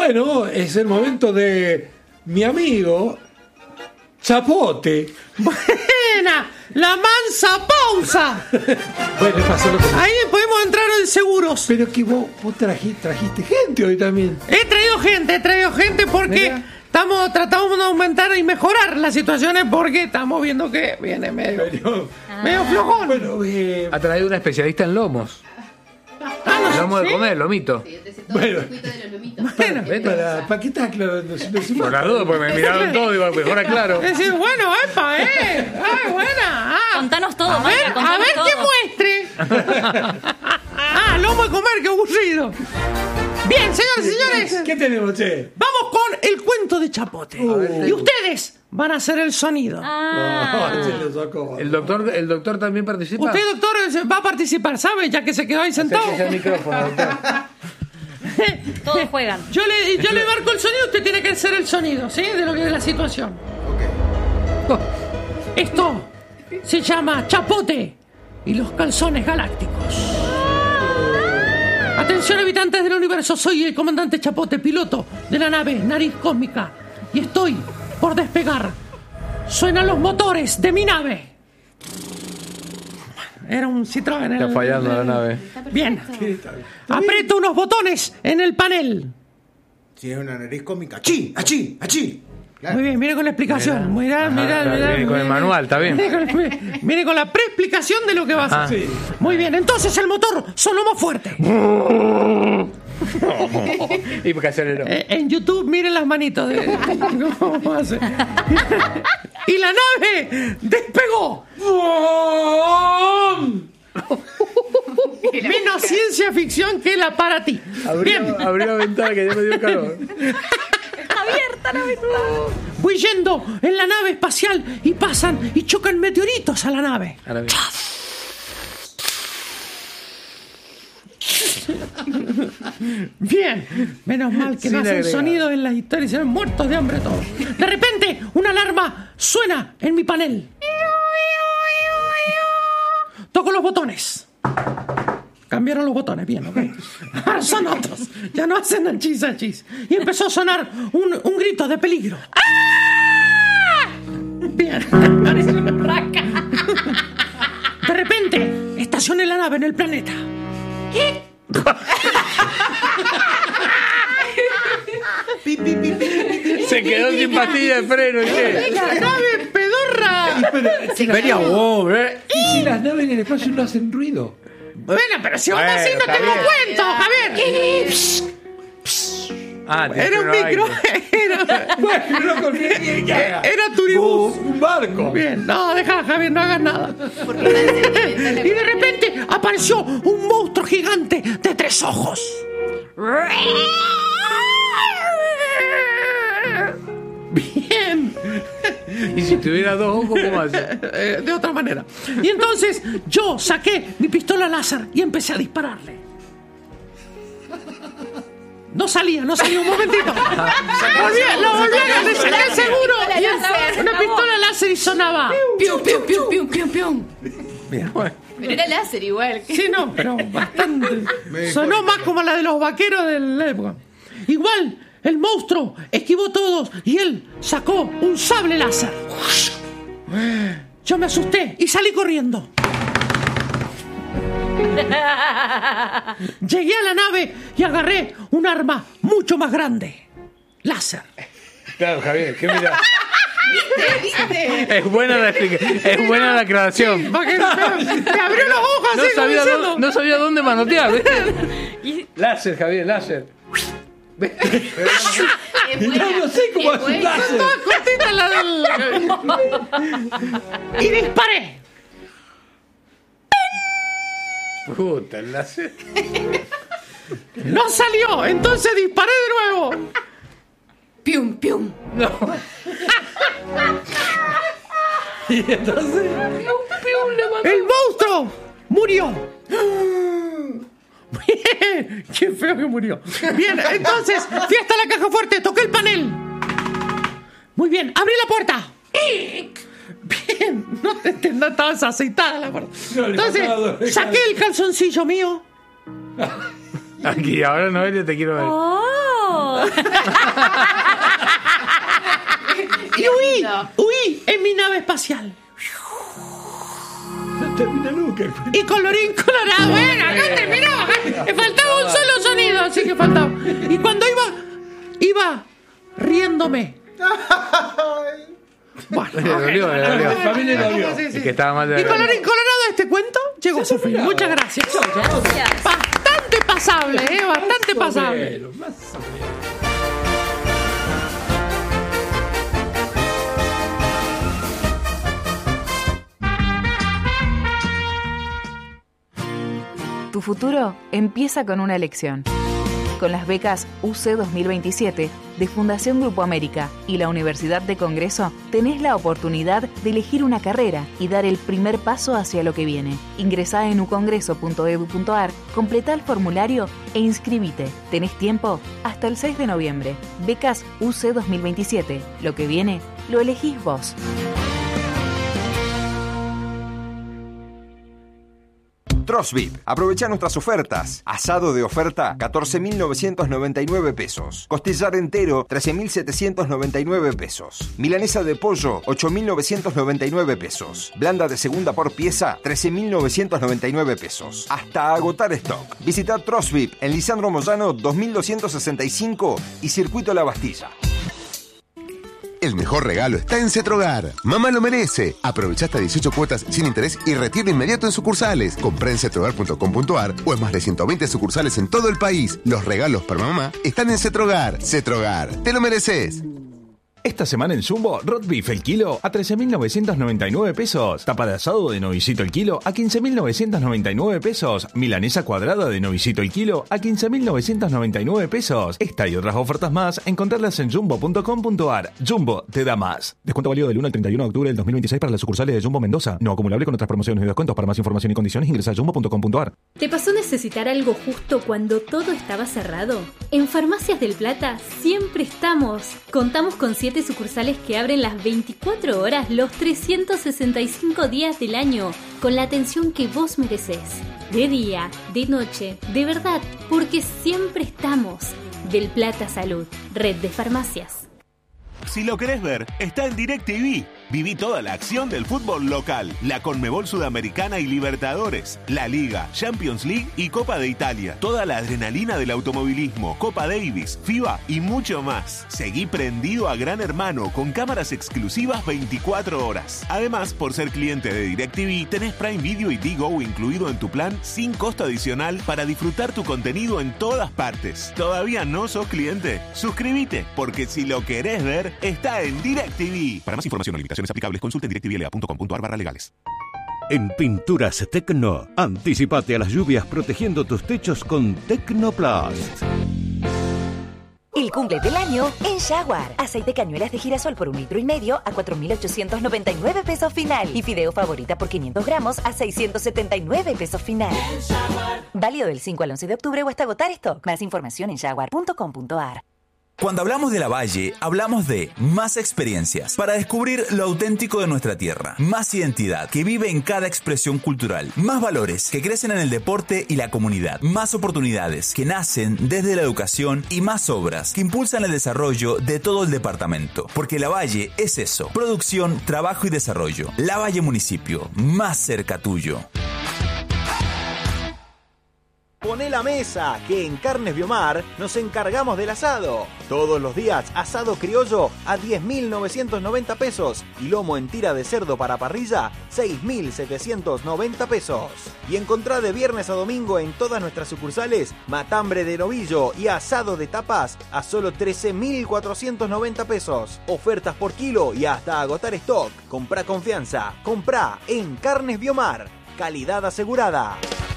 Bueno, es el momento de mi amigo Chapote. ¡Buena! ¡La mansa pausa! Bueno, pasó lo que... Ahí podemos entrar en seguros. Pero que vos trajiste gente hoy también. He traído gente porque tratamos de aumentar y mejorar las situaciones porque estamos viendo que viene medio flojón. Bueno, ha traído una especialista en lomos. Lomo de comer, lomito. bueno, ¿para qué estás aclarando? Por la duda, porque me miraron todo y mejor aclaro. Es decir, bueno, epa, ¡ay, buena! Contanos todo, A ver todo. que muestre. Lomo de comer, qué aburrido. Bien, señores y señores. ¿Qué tenemos, che? Vamos con el cuento de Chapote. Y ustedes van a hacer el sonido. ¿El doctor también participa? Usted, doctor, va a participar, ¿sabe? Ya que se quedó ahí sentado. Acérquese al micrófono, doctor. Todos juegan. Yo le marco el sonido, usted tiene que hacer el sonido, ¿sí? De lo que es la situación. Esto se llama Chapote y los calzones galácticos. Atención, habitantes del universo, soy el comandante Chapote, piloto de la nave Nariz Cósmica, y estoy por despegar. Suenan los motores de mi nave. Era un Citroën. Está fallando la nave. Bien. Aprieto unos botones en el panel. Si es una nariz cómica. ¡Achí! ¡Achí! ¡Achí! Claro. Muy bien, mire con la explicación. Mira. Viene con el manual, está bien. Mire con la preexplicación de lo que va a hacer. Sí. Muy bien, entonces el motor sonó más fuerte. Y porque aceleró. En YouTube miren las manitos de cómo hace. Y la nave despegó. Menos ciencia ficción que la para ti. Bien. Abrió la ventana que ya me dio calor. Abierta la ventana. Voy yendo en la nave espacial y pasan y chocan meteoritos a la nave. Ahora bien. Bien, menos mal que no hacen sonido en las historias, se ven muertos de hambre todos. De repente, una alarma suena en mi panel. Toco los botones. Cambiaron los botones, bien, ok. Ahora son otros, ya no hacen achis. Y empezó a sonar un grito de peligro. ¡Ah! Bien. De repente, estacioné la nave en el planeta. Se quedó sin pastilla de freno. ¡La nave pedorra! ¿Y si las naves en el espacio no hacen ruido? Bueno, pero si vamos así no tengo cuento, Javier. Era un micro. Era turibús. Un barco. Bien, no, deja, Javier, no hagas nada. Y de repente apareció un monstruo gigante de 3 ojos. Bien. ¿Y si tuviera 2 ojos, cómo hace? De otra manera. Y entonces yo saqué mi pistola láser y empecé a dispararle. No salía un momentito. Lo volví a saqué seguro. Y una pistola láser y sonaba. Pium, pium, pium, pium, pium, pium. Bien, bueno. Pero era láser igual. Sí, no, pero bastante. Sonó más como la de los vaqueros de la época. Igual, el monstruo esquivó todos y él sacó un sable láser. Yo me asusté y salí corriendo. Llegué a la nave y agarré un arma mucho más grande. Láser. Claro, Javier, ¿qué mirá? ¿Viste? Es buena la aclaración. Sí, porque me abrió los ojos así como diciendo. No sabía dónde manotear, ¿viste? Láser, Javier, láser. No sé cómo hace un láser. Toda cortita la del... Y disparé. Puta, el láser. No salió, entonces disparé de nuevo. Pium, pium. No. Y entonces... ¡El monstruo murió! Bien, qué feo que murió. Bien, entonces fui hasta la caja fuerte, toqué el panel. Muy bien, abrí la puerta. Bien, no estabas aceitada la puerta. Entonces saqué el calzoncillo mío. Aquí, ahora Noelia te quiero ver. Oh. vos! Y huí en mi nave espacial. No termina nunca. Y colorín colorado, no terminó. Me faltaba un solo sonido, así que faltaba. Y cuando iba riéndome. Bueno, Le dolió. Familia le dolió. Sí. Es que estaba mal de Y colorín colorado, este cuento llegó a su fin. Muchas gracias. Bastante pasable, bastante pasable. Bueno, más o menos. Tu futuro empieza con una elección. Con las becas UC 2027 de Fundación Grupo América y la Universidad de Congreso, tenés la oportunidad de elegir una carrera y dar el primer paso hacia lo que viene. Ingresá en ucongreso.edu.ar, completá el formulario e inscribite. Tenés tiempo hasta el 6 de noviembre. Becas UC 2027. Lo que viene, lo elegís vos. Trosvip. Aprovecha nuestras ofertas. Asado de oferta, 14.999 pesos. Costillar entero, 13.799 pesos. Milanesa de pollo, 8.999 pesos. Blanda de segunda por pieza, 13.999 pesos. Hasta agotar stock. Visita Trosvip en Lisandro Moyano 2265 y Circuito La Bastilla. El mejor regalo está en Cetrogar. Mamá lo merece. Aprovecha hasta 18 cuotas sin interés y retiro inmediato en sucursales. Comprá en cetrogar.com.ar o en más de 120 sucursales en todo el país. Los regalos para mamá están en Cetrogar. Cetrogar, te lo mereces. Esta semana en Jumbo, Rot Beef el kilo a 13.999 pesos. Tapa de asado de novicito el kilo a 15.999 pesos. Milanesa cuadrada de novicito el kilo a 15.999 pesos. Esta y otras ofertas más, encontrarlas en jumbo.com.ar. Jumbo te da más. Descuento válido del 1 al 31 de octubre del 2026 para las sucursales de Jumbo Mendoza. No acumulable con otras promociones y descuentos. Para más información y condiciones ingresa a jumbo.com.ar. ¿Te pasó necesitar algo justo cuando todo estaba cerrado? En Farmacias del Plata siempre estamos. Contamos con 7 sucursales que abren las 24 horas los 365 días del año, con la atención que vos merecés. De día, de noche, de verdad, porque siempre estamos. Del Plata Salud, red de farmacias. Si lo querés ver, está en DirecTV. Viví toda la acción del fútbol local, la Conmebol Sudamericana y Libertadores, la Liga, Champions League y Copa de Italia. Toda la adrenalina del automovilismo, Copa Davis, FIBA y mucho más. Seguí prendido a Gran Hermano con cámaras exclusivas 24 horas. Además, por ser cliente de DirecTV, tenés Prime Video y Digo incluido en tu plan sin costo adicional para disfrutar tu contenido en todas partes. ¿Todavía no sos cliente? Suscríbete, porque si lo querés ver, está en DirecTV. Para más información o limitaciones aplicables, consulte en directvla.com.ar/legales. En Pinturas Tecno, anticipate a las lluvias protegiendo tus techos con Tecnoplast. El cumple del año en Jaguar. Aceite cañuelas de girasol por 1,5 litros a 4.899 pesos final. Y fideo favorita por 500 gramos a 679 pesos final. Válido del 5 al 11 de octubre o hasta agotar stock. Más información en jaguar.com.ar. Cuando hablamos de La Valle, hablamos de más experiencias para descubrir lo auténtico de nuestra tierra, más identidad que vive en cada expresión cultural, más valores que crecen en el deporte y la comunidad, más oportunidades que nacen desde la educación y más obras que impulsan el desarrollo de todo el departamento. Porque La Valle es eso, producción, trabajo y desarrollo. La Valle Municipio, más cerca tuyo. Poné la mesa, que en Carnes Biomar nos encargamos del asado. Todos los días, asado criollo a 10.990 pesos y lomo en tira de cerdo para parrilla, 6.790 pesos. Y encontrá de viernes a domingo en todas nuestras sucursales matambre de novillo y asado de tapas a solo 13.490 pesos. Ofertas por kilo y hasta agotar stock. Comprá confianza, comprá en Carnes Biomar. Calidad asegurada.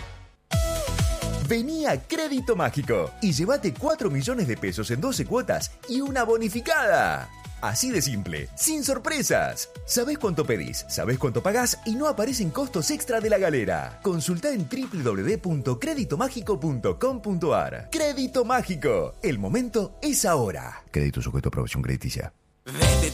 Vení a Crédito Mágico y llévate 4 millones de pesos en 12 cuotas y una bonificada. Así de simple, sin sorpresas. Sabés cuánto pedís, sabés cuánto pagás y no aparecen costos extra de la galera. Consultá en www.creditomágico.com.ar. Crédito Mágico, el momento es ahora. Crédito sujeto a aprobación crediticia.